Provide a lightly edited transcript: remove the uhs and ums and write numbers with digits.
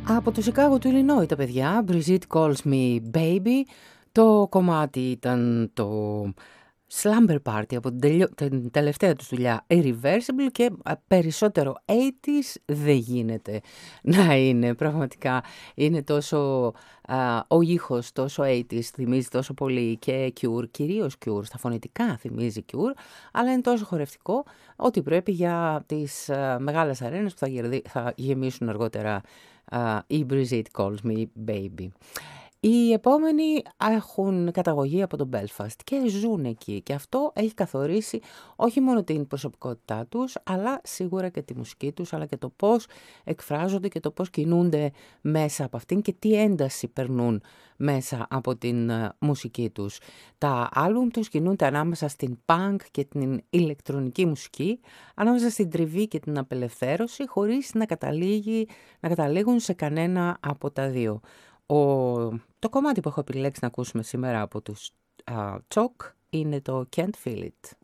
Από το Σικάγο του Ιλινόι τα παιδιά, Brigitte Calls Me Baby. Το κομμάτι ήταν το Slumber Party από την τελευταία τους δουλειά Irreversible και περισσότερο 80's δεν γίνεται να είναι. Πραγματικά είναι τόσο, ο ήχος τόσο 80's, θυμίζει τόσο πολύ και Cure, κυρίως Cure, στα φωνητικά θυμίζει Cure, αλλά είναι τόσο χορευτικό ότι πρέπει για τις μεγάλες αρένες που θα γεμίσουν αργότερα η Brigitte Calls Me Baby. Οι επόμενοι έχουν καταγωγή από τον Belfast και ζουν εκεί και αυτό έχει καθορίσει όχι μόνο την προσωπικότητά τους αλλά σίγουρα και τη μουσική τους, αλλά και το πώς εκφράζονται και το πώς κινούνται μέσα από αυτήν και τι ένταση περνούν μέσα από την μουσική τους. Τα άλμπουμ τους κινούνται ανάμεσα στην punk και την ηλεκτρονική μουσική, ανάμεσα στην τριβή και την απελευθέρωση, χωρίς να καταλήγουν σε κανένα από τα δύο. Το κομμάτι που έχω επιλέξει να ακούσουμε σήμερα από τους Chalk είναι το Can't Feel It.